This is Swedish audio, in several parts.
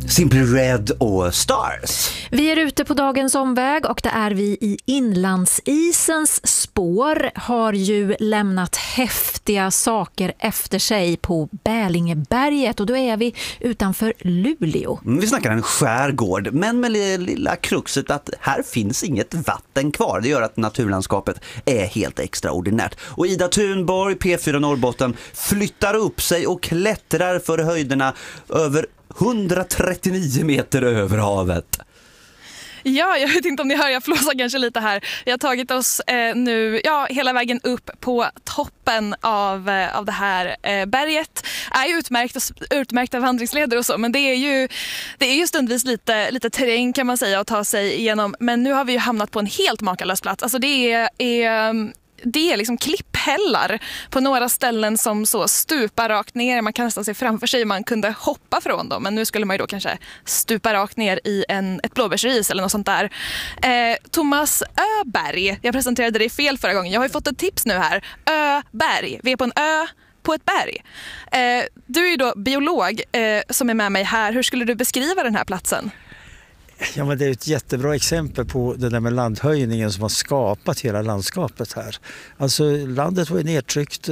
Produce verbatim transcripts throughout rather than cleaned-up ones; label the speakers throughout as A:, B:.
A: Simply Red och Stars.
B: Vi är ute på dagens omväg och det är vi i inlandsisens spår. Har ju lämnat häftiga saker efter sig på Bälingeberget och då är vi utanför Luleå.
A: Vi snackar en skärgård, men med det lilla kruxet att här finns inget vatten kvar. Det gör att naturlandskapet är helt extraordinärt. Och Ida Thunborg, P fyra Norrbotten, flyttar upp sig och klättrar för höjderna över hundratrettionio meter över havet.
C: Ja, jag vet inte om ni hör, jag flåsar kanske lite här. Vi har tagit oss eh, nu ja, hela vägen upp på toppen av, eh, av det här eh, berget. Är ju utmärkt, utmärkta vandringsleder och så, men det är ju, det är ju stundvis lite, lite terräng kan man säga att ta sig igenom. Men nu har vi ju hamnat på en helt makalös plats. Alltså det är... är Det är liksom klipphällar på några ställen som så stupar rakt ner. Man kan nästan se framför sig man kunde hoppa från dem. Men nu skulle man ju då kanske stupa rakt ner i en, ett blåbärsris eller något sånt där. Eh, Thomas Öberg, jag presenterade dig fel förra gången. Jag har ju fått ett tips nu här. Öberg, vi är på en ö på ett berg. Eh, du är ju då biolog eh, som är med mig här. Hur skulle du beskriva den här platsen?
D: Ja, men det är ett jättebra exempel på det där med landhöjningen som har skapat hela landskapet här. Alltså landet var nedtryckt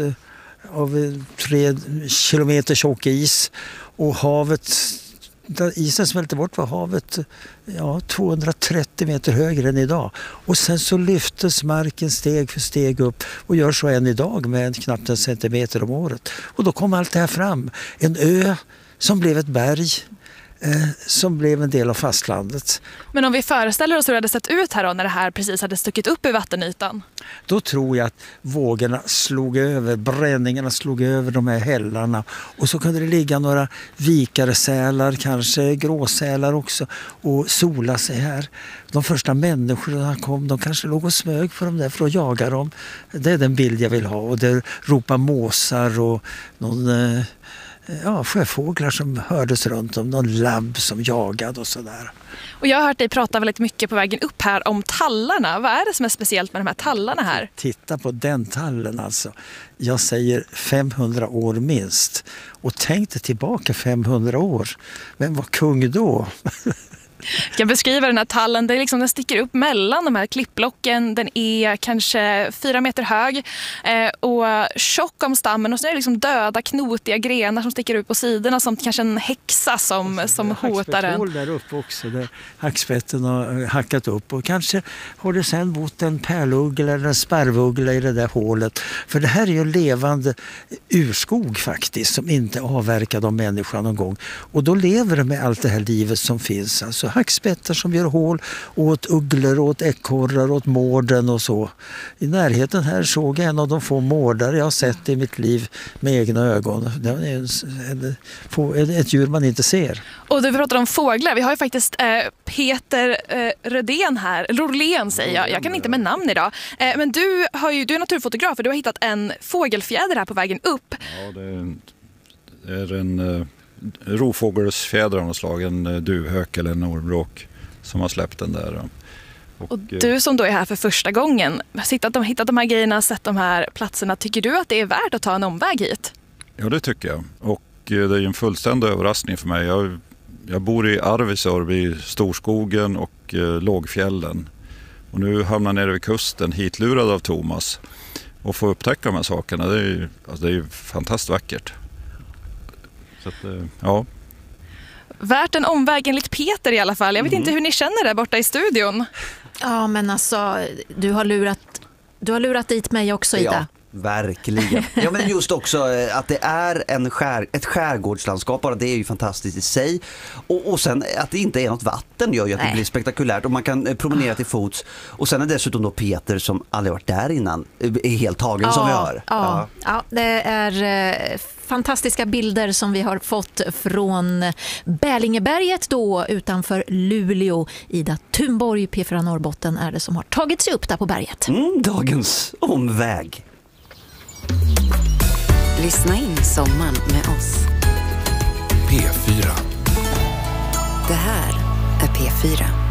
D: av tre kilometer tjock is och havet, där isen smälte bort var havet ja, tvåhundratrettio meter högre än idag. Och sen så lyftes marken steg för steg upp och gör så än idag med knappt en centimeter om året. Och då kom allt det här fram. En ö som blev ett berg. Eh, som blev en del av fastlandet.
C: Men om vi föreställer oss hur det hade sett ut här då, när det här precis hade stuckit upp i vattenytan?
D: Då tror jag att vågorna slog över, bränningarna slog över de här hällarna och så kunde det ligga några vikaresälar, kanske gråsälar också och sola sig här. De första människorna kom, de kanske låg och smög för dem där för att jaga dem. Det är den bild jag vill ha och det ropar måsar och någon... Eh, Ja, sjöfåglar som hördes runt om, någon labb som jagade och sådär.
C: Och jag har hört dig prata väldigt mycket på vägen upp här om tallarna. Vad är det som är speciellt med de här tallarna här?
D: Titta på den tallen alltså. Jag säger femhundra år minst. Och tänk dig tillbaka femhundra år. Vem var kung då?
C: Jag kan beskriva den här tallen, det är liksom, den sticker upp mellan de här klippblocken. Den är kanske fyra meter hög eh, och tjock om stammen och så är det liksom döda, knotiga grenar som sticker ut på sidorna som kanske en häxa som, som hotar den.
D: Hackspettehål där uppe också, där hackspetten har hackat upp och kanske har det sen bott en pärluggla eller en sparvuggla i det där hålet. För det här är ju en levande urskog faktiskt som inte avverkad av människan någon gång. Och då lever det med allt det här livet som finns, alltså hackspettar som gör hål åt ugglor, åt ekorrar, åt mården och så. I närheten här såg jag en av de få mårdare jag har sett i mitt liv med egna ögon. Det är ett djur man inte ser.
C: Och du pratar om fåglar. Vi har ju faktiskt eh, Peter eh, Rödén här. Rorlén säger jag. Jag kan inte med namn idag. Eh, men du, har ju, du är naturfotograf och du har hittat en fågelfjäder här på vägen upp.
E: Ja, det är en... Det är en eh... rovfågelsfjäder av något slag, en duvhök eller en ormråk som har släppt den där.
C: Och, och du som då är här för första gången, har hittat de, hittat de här grejerna, sett de här platserna, tycker du att det är värt att ta en omväg hit?
E: Ja, det tycker jag. Och det är en fullständig överraskning för mig. Jag, jag bor i Arvidsjaur vid Storskogen och eh, Lågfjällen. Och nu hamnar jag nere vid kusten, hitlurad av Thomas. Och få upptäcka de här sakerna, det är ju alltså, det är ju fantastiskt vackert. Så att, ja.
C: Värt en omväg enligt Peter i alla fall. Jag vet mm. inte hur ni känner där borta i studion.
B: Ja, men alltså, du har lurat, du har lurat dit mig också, Ida.
A: Ja, verkligen. Ja, men just också att det är en skär, ett skärgårdslandskap, bara det är ju fantastiskt i sig. Och, och sen att det inte är något vatten gör ju att Nej. det blir spektakulärt och man kan promenera till fots. Och sen är dessutom då Peter som aldrig varit där innan är helt tagen ja, som vi hör.
B: Ja, ja. ja det är eh, fantastiska bilder som vi har fått från Bälingeberget då utanför Luleå. Ida Thunborg, P fyra Norrbotten, är det som har tagit sig upp där på berget.
A: Mm, dagens omväg.
F: Lyssna in sommaren med oss.
G: P fyra.
F: Det här är P fyra.